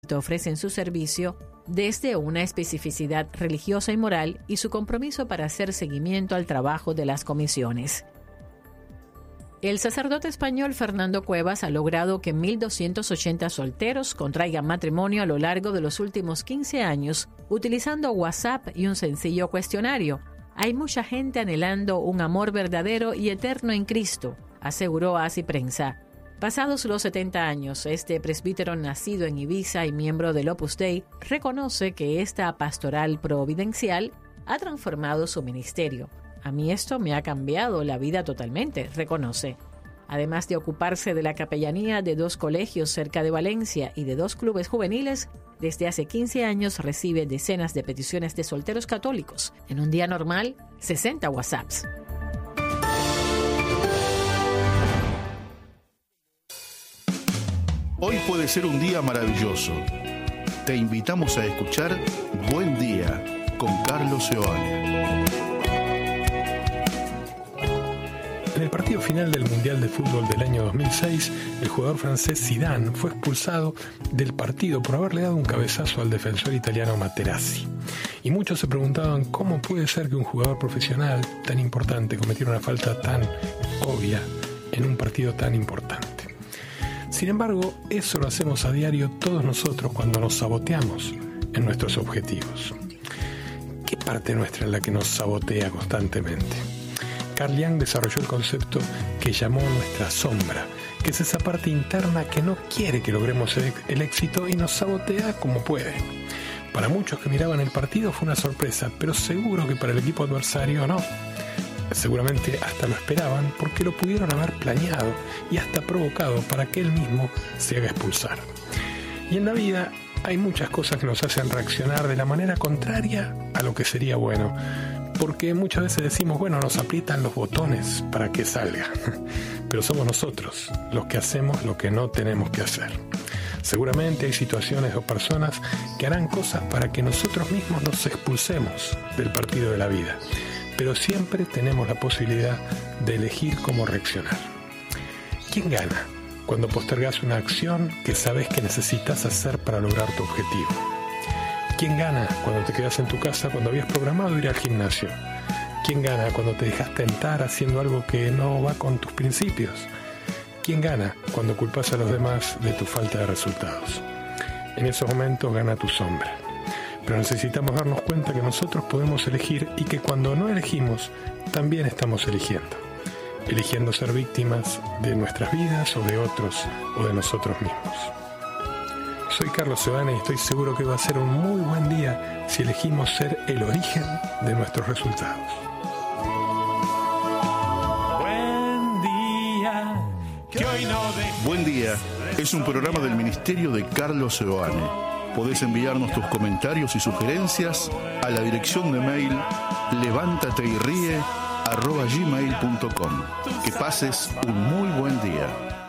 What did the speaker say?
ofrecen su servicio desde una especificidad religiosa y moral y su compromiso para hacer seguimiento al trabajo de las comisiones. El sacerdote español Fernando Cuevas ha logrado que 1.280 solteros contraigan matrimonio a lo largo de los últimos 15 años utilizando WhatsApp y un sencillo cuestionario. Hay mucha gente anhelando un amor verdadero y eterno en Cristo, aseguró Así Prensa. Pasados los 70 años, este presbítero nacido en Ibiza y miembro del Opus Dei reconoce que esta pastoral providencial ha transformado su ministerio. A mí esto me ha cambiado la vida totalmente, reconoce. Además de ocuparse de la capellanía de 2 colegios cerca de Valencia y de 2 clubes juveniles, desde hace 15 años recibe decenas de peticiones de solteros católicos. En un día normal, 60 WhatsApps. Hoy puede ser un día maravilloso. Te invitamos a escuchar Buen Día con Carlos Seoane. En el partido final del Mundial de Fútbol del año 2006, el jugador francés Zidane fue expulsado del partido por haberle dado un cabezazo al defensor italiano Materazzi. Y muchos se preguntaban cómo puede ser que un jugador profesional tan importante cometiera una falta tan obvia en un partido tan importante. Sin embargo, eso lo hacemos a diario todos nosotros cuando nos saboteamos en nuestros objetivos. ¿Qué parte nuestra es la que nos sabotea constantemente? Carl Jung desarrolló el concepto que llamó nuestra sombra, que es esa parte interna que no quiere que logremos el éxito y nos sabotea como puede. Para muchos que miraban el partido fue una sorpresa, pero seguro que para el equipo adversario no. Seguramente hasta lo esperaban porque lo pudieron haber planeado y hasta provocado para que él mismo se haga expulsar. Y en la vida hay muchas cosas que nos hacen reaccionar de la manera contraria a lo que sería bueno, porque muchas veces decimos, bueno, nos aprietan los botones para que salga, pero somos nosotros los que hacemos lo que no tenemos que hacer. Seguramente hay situaciones o personas que harán cosas para que nosotros mismos nos expulsemos del partido de la vida, pero siempre tenemos la posibilidad de elegir cómo reaccionar. ¿Quién gana cuando postergas una acción que sabes que necesitas hacer para lograr tu objetivo? ¿Quién gana cuando te quedas en tu casa cuando habías programado ir al gimnasio? ¿Quién gana cuando te dejas tentar haciendo algo que no va con tus principios? ¿Quién gana cuando culpas a los demás de tu falta de resultados? En esos momentos gana tu sombra. Pero necesitamos darnos cuenta que nosotros podemos elegir y que cuando no elegimos, también estamos eligiendo ser víctimas de nuestras vidas o de otros o de nosotros mismos. Soy Carlos Seoane y estoy seguro que va a ser un muy buen día si elegimos ser el origen de nuestros resultados. Buen Día es un programa del Ministerio de Carlos Seoane. Podés enviarnos tus comentarios y sugerencias a la dirección de mail levántateyrie@gmail.com. Que pases un muy buen día.